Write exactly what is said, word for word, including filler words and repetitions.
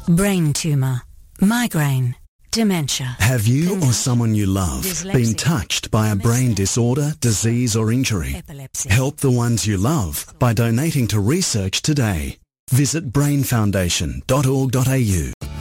brain tumour, migraine, dementia. Have you or someone you love been Dyslexia. touched by a brain disorder, disease or injury? Epilepsy. Help the ones you love by donating to research today. Visit brain foundation dot org dot a u.